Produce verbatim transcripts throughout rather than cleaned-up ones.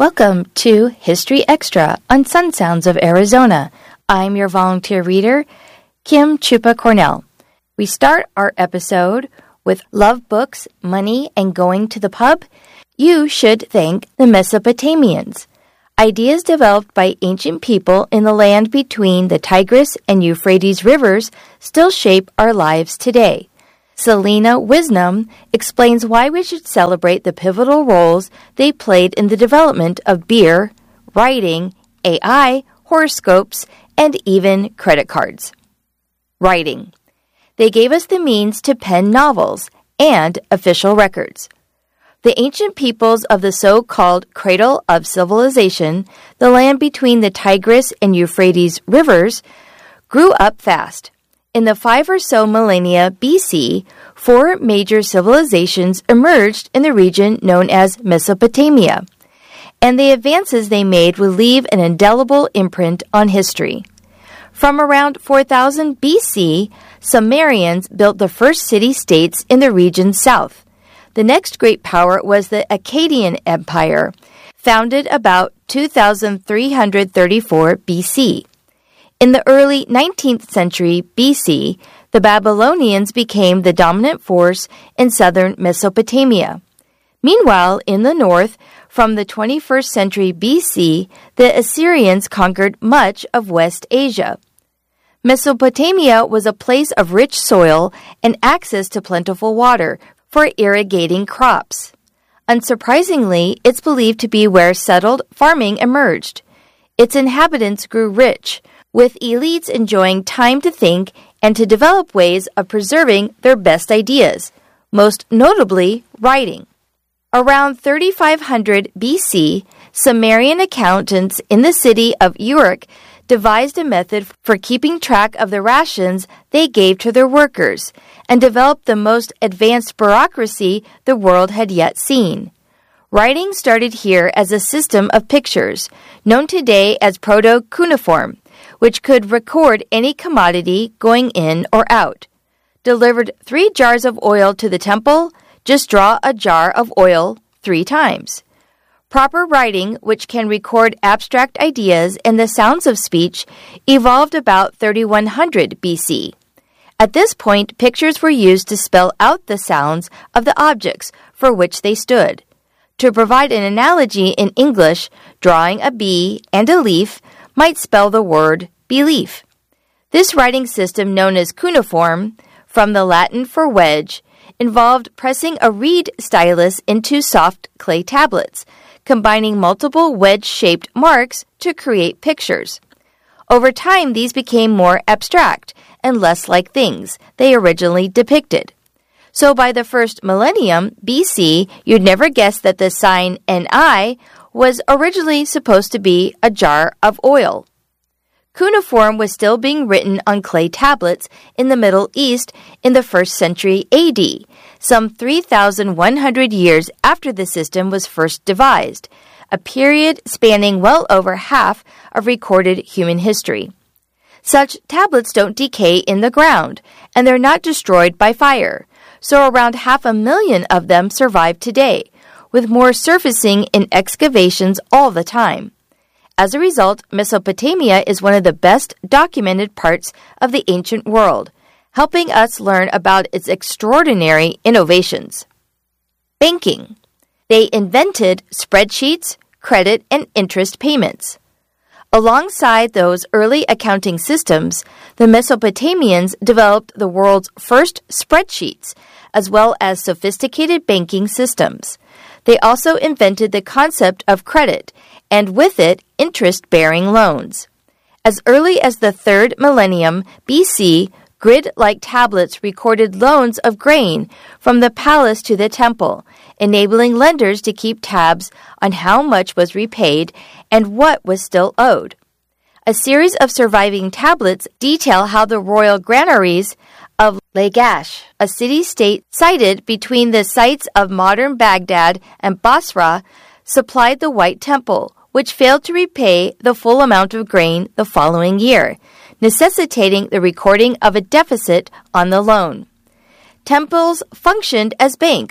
Welcome to History Extra on Sun Sounds of Arizona. I'm your volunteer reader, Kim Chupa Cornell. We start our episode with Love Books, Money, and Going to the Pub. You should thank the Mesopotamians. Ideas developed by ancient people in the land between the Tigris and Euphrates rivers still shape our lives today. Selena Wisnum explains why we should celebrate the pivotal roles they played in the development of beer, writing, A I, horoscopes, and even credit cards. Writing. They gave us the means to pen novels and official records. The ancient peoples of the so-called cradle of civilization, the land between the Tigris and Euphrates rivers, grew up fast. In the five or so millennia B C, four major civilizations emerged in the region known as Mesopotamia, and the advances they made would leave an indelible imprint on history. From around four thousand B C, Sumerians built the first city-states in the region's south. The next great power was the Akkadian Empire, founded about two thousand three hundred thirty-four B C. In the early nineteenth century B C, the Babylonians became the dominant force in southern Mesopotamia. Meanwhile, in the north, from the twenty-first century B C, the Assyrians conquered much of West Asia. Mesopotamia was a place of rich soil and access to plentiful water for irrigating crops. Unsurprisingly, it's believed to be where settled farming emerged. Its inhabitants grew rich, with elites enjoying time to think and to develop ways of preserving their best ideas, most notably writing. Around thirty-five hundred B C, Sumerian accountants in the city of Uruk devised a method for keeping track of the rations they gave to their workers and developed the most advanced bureaucracy the world had yet seen. Writing started here as a system of pictures, known today as proto-cuneiform, which could record any commodity going in or out. Delivered three jars of oil to the temple, just draw a jar of oil three times. Proper writing, which can record abstract ideas and the sounds of speech, evolved about thirty-one hundred B C. At this point, pictures were used to spell out the sounds of the objects for which they stood. To provide an analogy in English, drawing a bee and a leaf might spell the word belief. This writing system, known as cuneiform, from the Latin for wedge, involved pressing a reed stylus into soft clay tablets, combining multiple wedge-shaped marks to create pictures. Over time, these became more abstract and less like things they originally depicted. So by the first millennium B C, you'd never guess that the sign N I was originally supposed to be a jar of oil. Cuneiform was still being written on clay tablets in the Middle East in the first century A D, some three thousand one hundred years after the system was first devised, a period spanning well over half of recorded human history. Such tablets don't decay in the ground, and they're not destroyed by fire, so around half a million of them survive today, with more surfacing in excavations all the time. As a result, Mesopotamia is one of the best documented parts of the ancient world, helping us learn about its extraordinary innovations. Banking. They invented spreadsheets, credit, and interest payments. Alongside those early accounting systems, the Mesopotamians developed the world's first spreadsheets, as well as sophisticated banking systems. They also invented the concept of credit, and with it, interest-bearing loans. As early as the third millennium B C, grid-like tablets recorded loans of grain from the palace to the temple, enabling lenders to keep tabs on how much was repaid and what was still owed. A series of surviving tablets detail how the royal granaries of Lagash, a city-state sited between the sites of modern Baghdad and Basra, supplied the White Temple, which failed to repay the full amount of grain the following year, necessitating the recording of a deficit on the loan. Temples functioned as banks,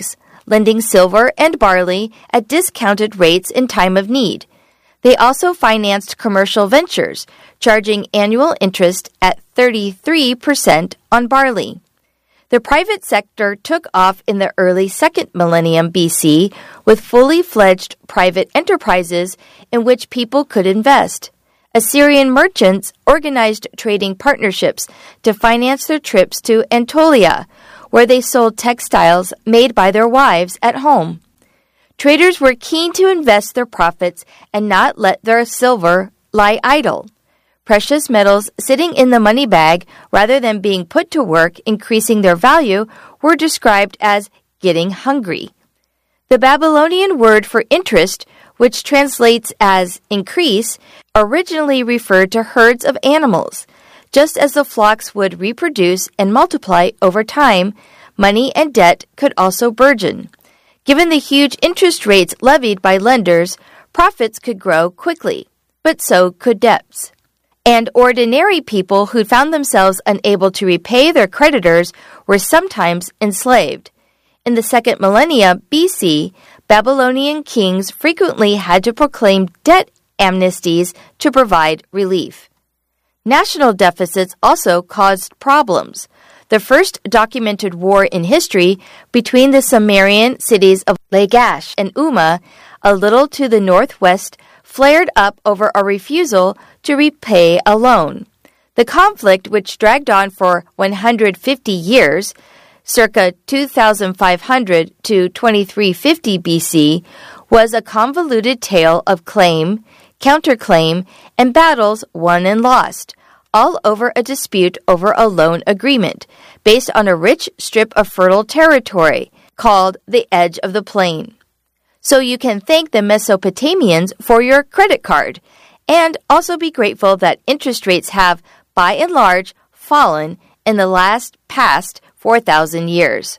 lending silver and barley at discounted rates in time of need. They also financed commercial ventures, charging annual interest at thirty-three percent on barley. The private sector took off in the early second millennium B C with fully fledged private enterprises in which people could invest. Assyrian merchants organized trading partnerships to finance their trips to Anatolia, where they sold textiles made by their wives at home. Traders were keen to invest their profits and not let their silver lie idle. Precious metals sitting in the money bag rather than being put to work increasing their value were described as getting hungry. The Babylonian word for interest, which translates as increase, originally referred to herds of animals. Just as the flocks would reproduce and multiply over time, money and debt could also burgeon. Given the huge interest rates levied by lenders, profits could grow quickly, but so could debts. And ordinary people who found themselves unable to repay their creditors were sometimes enslaved. In the second millennia B C, Babylonian kings frequently had to proclaim debt amnesties to provide relief. National deficits also caused problems. The first documented war in history between the Sumerian cities of Lagash and Umma, a little to the northwest, flared up over a refusal to repay a loan. The conflict, which dragged on for one hundred fifty years, circa two thousand five hundred to twenty-three fifty B C, was a convoluted tale of claim, counterclaim, and battles won and lost, all over a dispute over a loan agreement based on a rich strip of fertile territory called the Edge of the Plain. So you can thank the Mesopotamians for your credit card and also be grateful that interest rates have, by and large, fallen in the last past four thousand years.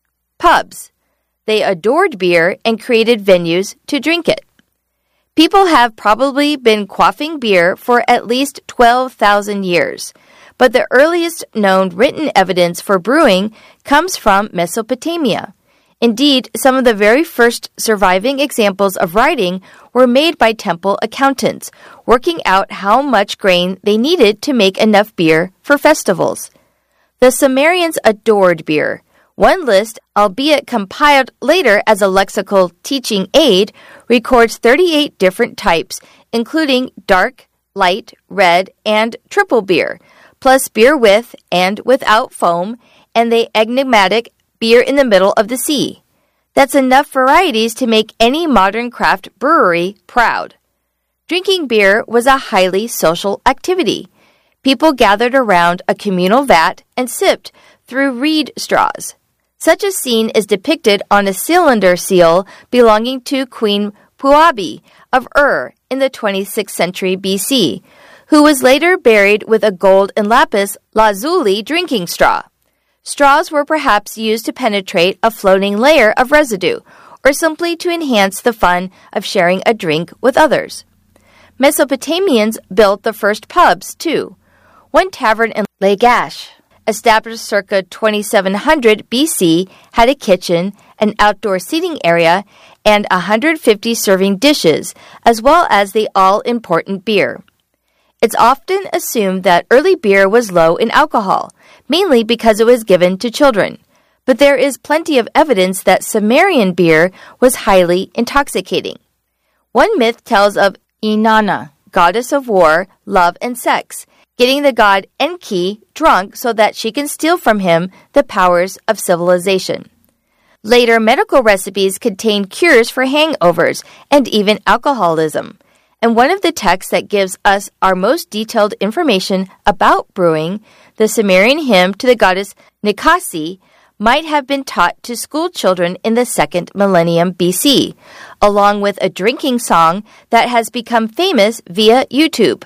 Pubs. They adored beer and created venues to drink it. People have probably been quaffing beer for at least twelve thousand years, but the earliest known written evidence for brewing comes from Mesopotamia. Indeed, some of the very first surviving examples of writing were made by temple accountants, working out how much grain they needed to make enough beer for festivals. The Sumerians adored beer. One list, albeit compiled later as a lexical teaching aid, records thirty-eight different types, including dark, light, red, and triple beer, plus beer with and without foam, and the enigmatic beer in the middle of the sea. That's enough varieties to make any modern craft brewery proud. Drinking beer was a highly social activity. People gathered around a communal vat and sipped through reed straws. Such a scene is depicted on a cylinder seal belonging to Queen Puabi of Ur in the twenty-sixth century B C, who was later buried with a gold and lapis lazuli drinking straw. Straws were perhaps used to penetrate a floating layer of residue, or simply to enhance the fun of sharing a drink with others. Mesopotamians built the first pubs, too. One tavern in Lagash, established circa twenty-seven hundred B C, had a kitchen, an outdoor seating area, and one hundred fifty serving dishes, as well as the all-important beer. It's often assumed that early beer was low in alcohol, mainly because it was given to children. But there is plenty of evidence that Sumerian beer was highly intoxicating. One myth tells of Inanna, goddess of war, love, and sex, getting the god Enki drunk so that she can steal from him the powers of civilization. Later medical recipes contain cures for hangovers and even alcoholism. And one of the texts that gives us our most detailed information about brewing, the Sumerian hymn to the goddess Nikasi, might have been taught to school children in the second millennium B C, along with a drinking song that has become famous via YouTube.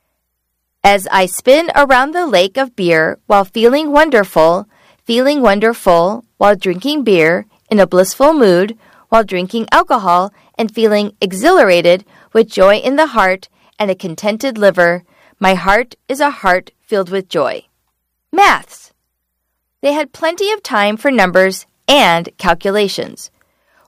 As I spin around the lake of beer while feeling wonderful, feeling wonderful while drinking beer, in a blissful mood, while drinking alcohol, and feeling exhilarated with joy in the heart and a contented liver, my heart is a heart filled with joy. Maths. They had plenty of time for numbers and calculations.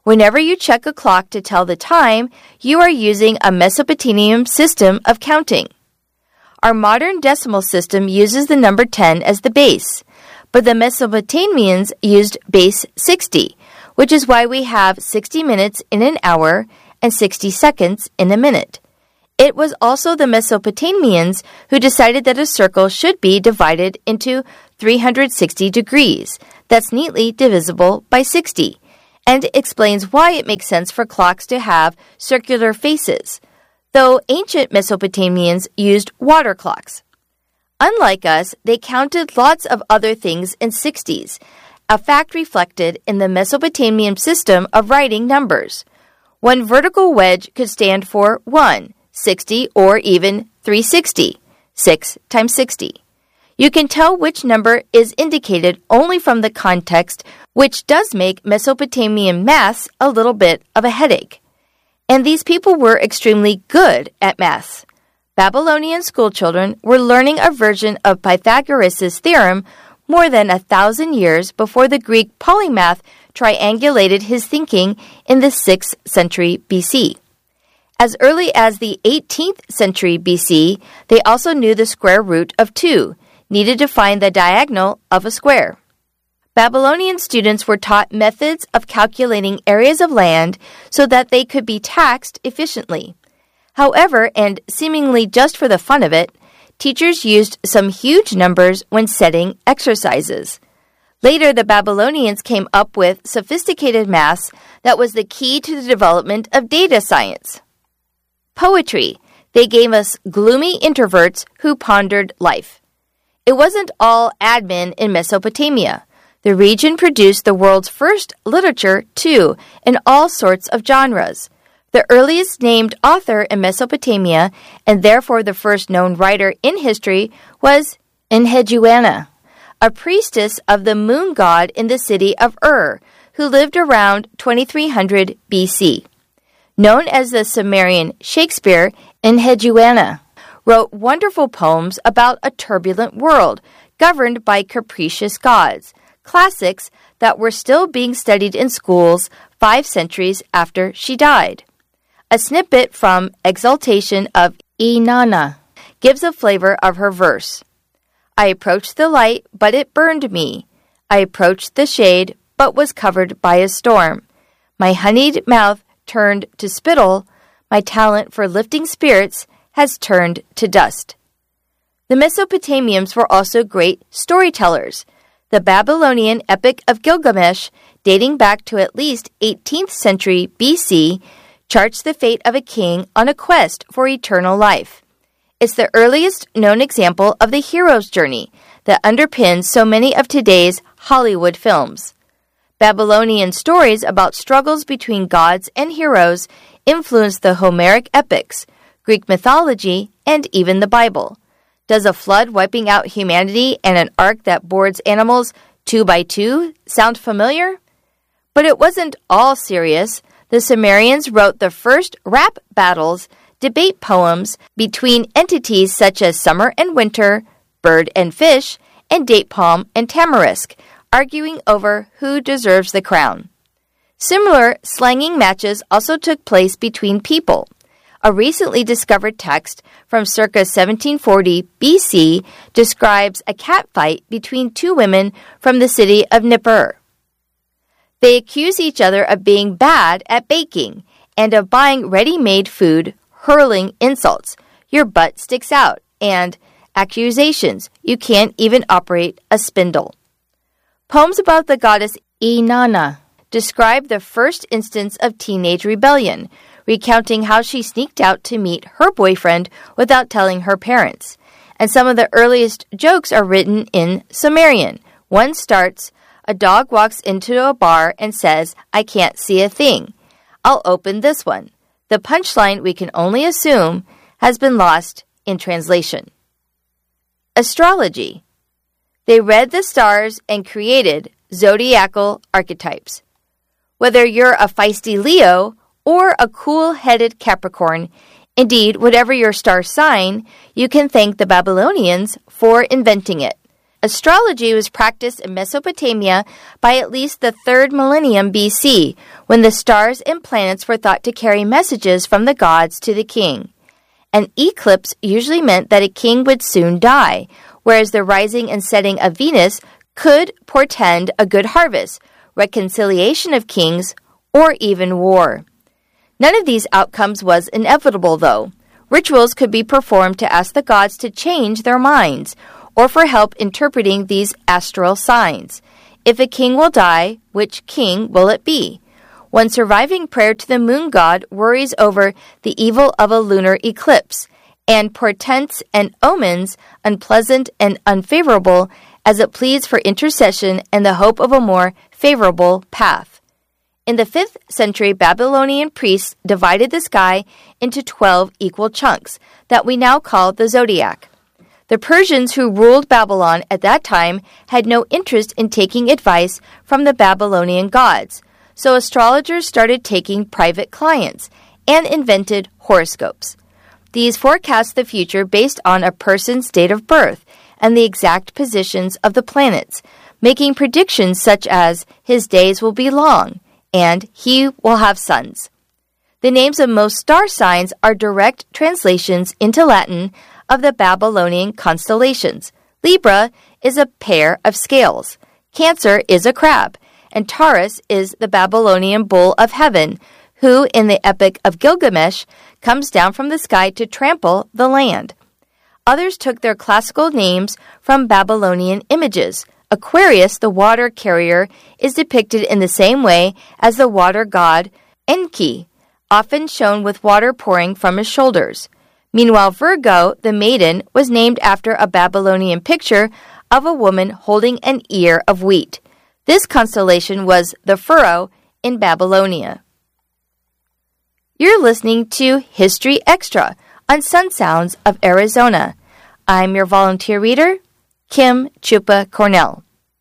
Whenever you check a clock to tell the time, you are using a Mesopotamian system of counting. Our modern decimal system uses the number ten as the base, but the Mesopotamians used base sixty, which is why we have sixty minutes in an hour and sixty seconds in a minute. It was also the Mesopotamians who decided that a circle should be divided into three hundred sixty degrees. That's neatly divisible by sixty, and explains why it makes sense for clocks to have circular faces, though ancient Mesopotamians used water clocks. Unlike us, they counted lots of other things in sixties, a fact reflected in the Mesopotamian system of writing numbers. One vertical wedge could stand for one, sixty, or even three hundred sixty, six times sixty. You can tell which number is indicated only from the context, which does make Mesopotamian maths a little bit of a headache. And these people were extremely good at maths. Babylonian schoolchildren were learning a version of Pythagoras' theorem more than a thousand years before the Greek polymath triangulated his thinking in the sixth century B C. As early as the eighteenth century B C, they also knew the square root of two, needed to find the diagonal of a square. Babylonian students were taught methods of calculating areas of land so that they could be taxed efficiently. However, and seemingly just for the fun of it, teachers used some huge numbers when setting exercises. Later, the Babylonians came up with sophisticated maths that was the key to the development of data science. Poetry. They gave us gloomy introverts who pondered life. It wasn't all admin in Mesopotamia. The region produced the world's first literature, too, in all sorts of genres. The earliest named author in Mesopotamia, and therefore the first known writer in history, was Enheduanna, a priestess of the moon god in the city of Ur, who lived around twenty-three hundred B C. Known as the Sumerian Shakespeare, Enheduanna wrote wonderful poems about a turbulent world governed by capricious gods, classics that were still being studied in schools five centuries after she died. A snippet from Exaltation of Inanna gives a flavor of her verse. I approached the light, but it burned me. I approached the shade, but was covered by a storm. My honeyed mouth turned to spittle. My talent for lifting spirits has turned to dust. The Mesopotamians were also great storytellers. The Babylonian Epic of Gilgamesh, dating back to at least eighteenth century B C, charts the fate of a king on a quest for eternal life. It's the earliest known example of the hero's journey that underpins so many of today's Hollywood films. Babylonian stories about struggles between gods and heroes influenced the Homeric epics, Greek mythology, and even the Bible. Does a flood wiping out humanity and an ark that boards animals two by two sound familiar? But it wasn't all serious. The Sumerians wrote the first rap battles, debate poems between entities such as summer and winter, bird and fish, and date palm and tamarisk, arguing over who deserves the crown. Similar slanging matches also took place between people. A recently discovered text from circa seventeen forty B C describes a catfight between two women from the city of Nippur. They accuse each other of being bad at baking and of buying ready-made food, hurling insults, your butt sticks out, and accusations, you can't even operate a spindle. Poems about the goddess Inanna describe the first instance of teenage rebellion, recounting how she sneaked out to meet her boyfriend without telling her parents. And some of the earliest jokes are written in Sumerian. One starts, a dog walks into a bar and says, I can't see a thing. I'll open this one. The punchline, we can only assume, has been lost in translation. Astrology. They read the stars and created zodiacal archetypes. Whether you're a feisty Leo or a cool-headed Capricorn, indeed, whatever your star sign, you can thank the Babylonians for inventing it. Astrology was practiced in Mesopotamia by at least the third millennium B C, when the stars and planets were thought to carry messages from the gods to the king. An eclipse usually meant that a king would soon die, whereas the rising and setting of Venus could portend a good harvest, reconciliation of kings, or even war. None of these outcomes was inevitable, though. Rituals could be performed to ask the gods to change their minds, or for help interpreting these astral signs. If a king will die, which king will it be? One surviving prayer to the moon god worries over the evil of a lunar eclipse, and portents and omens unpleasant and unfavorable as it pleads for intercession and the hope of a more favorable path. In the fifth century, Babylonian priests divided the sky into twelve equal chunks that we now call the zodiac. The Persians who ruled Babylon at that time had no interest in taking advice from the Babylonian gods, so astrologers started taking private clients and invented horoscopes. These forecast the future based on a person's date of birth and the exact positions of the planets, making predictions such as his days will be long and he will have sons. The names of most star signs are direct translations into Latin of the Babylonian constellations. Libra is a pair of scales, Cancer is a crab, and Taurus is the Babylonian bull of heaven, who, in the Epic of Gilgamesh, comes down from the sky to trample the land. Others took their classical names from Babylonian images. Aquarius, the water carrier, is depicted in the same way as the water god Enki, often shown with water pouring from his shoulders. Meanwhile, Virgo, the maiden, was named after a Babylonian picture of a woman holding an ear of wheat. This constellation was the furrow in Babylonia. You're listening to History Extra on Sun Sounds of Arizona. I'm your volunteer reader, Kim Chupa Cornell.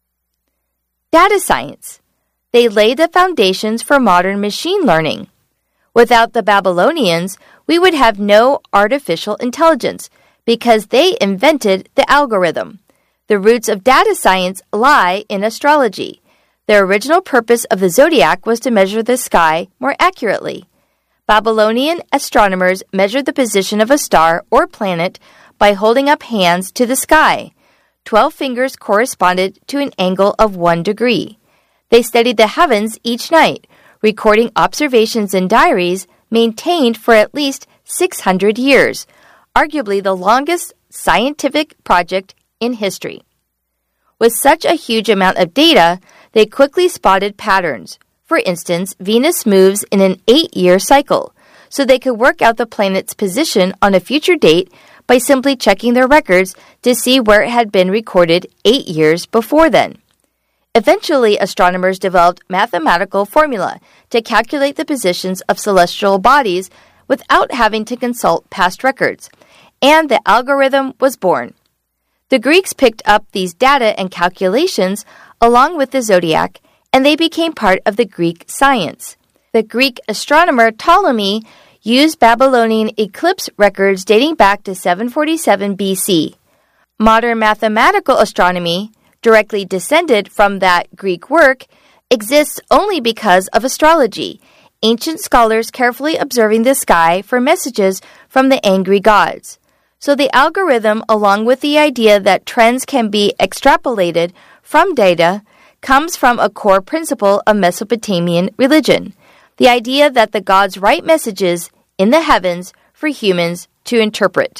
Data science. They laid the foundations for modern machine learning. Without the Babylonians, we would have no artificial intelligence because they invented the algorithm. The roots of data science lie in astrology. The original purpose of the zodiac was to measure the sky more accurately. Babylonian astronomers measured the position of a star or planet by holding up hands to the sky. Twelve fingers corresponded to an angle of one degree. They studied the heavens each night, recording observations in diaries maintained for at least six hundred years, arguably the longest scientific project in history. With such a huge amount of data, they quickly spotted patterns. For instance, Venus moves in an eight-year cycle, so they could work out the planet's position on a future date by simply checking their records to see where it had been recorded eight years before then. Eventually, astronomers developed mathematical formula to calculate the positions of celestial bodies without having to consult past records, and the algorithm was born. The Greeks picked up these data and calculations along with the zodiac, and they became part of the Greek science. The Greek astronomer Ptolemy used Babylonian eclipse records dating back to seven forty-seven B C. Modern mathematical astronomy, directly descended from that Greek work, exists only because of astrology, ancient scholars carefully observing the sky for messages from the angry gods. So the algorithm, along with the idea that trends can be extrapolated from data, comes from a core principle of Mesopotamian religion, the idea that the gods write messages in the heavens for humans to interpret.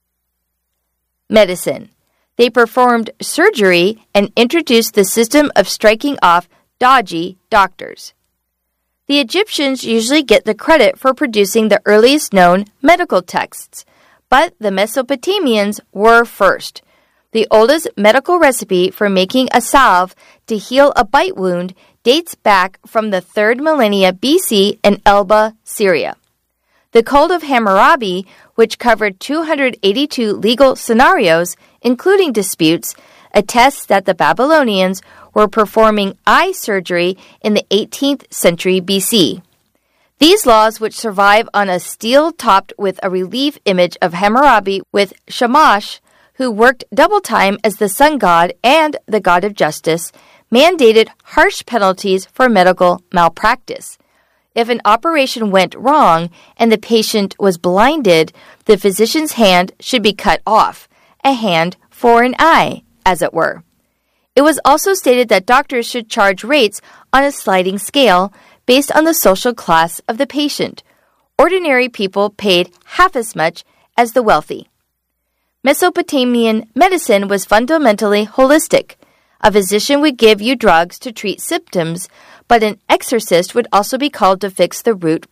Medicine. They performed surgery and introduced the system of striking off dodgy doctors. The Egyptians usually get the credit for producing the earliest known medical texts, but the Mesopotamians were first. The oldest medical recipe for making a salve to heal a bite wound dates back from the third millennia B C in Elba, Syria. The Code of Hammurabi, which covered two hundred eighty-two legal scenarios, including disputes, attests that the Babylonians were performing eye surgery in the eighteenth century B C. These laws, which survive on a steel topped with a relief image of Hammurabi with Shamash, who worked double time as the sun god and the god of justice, mandated harsh penalties for medical malpractice. If an operation went wrong and the patient was blinded, the physician's hand should be cut off, a hand for an eye, as it were. It was also stated that doctors should charge rates on a sliding scale based on the social class of the patient. Ordinary people paid half as much as the wealthy. Mesopotamian medicine was fundamentally holistic. A physician would give you drugs to treat symptoms, but an exorcist would also be called to fix the root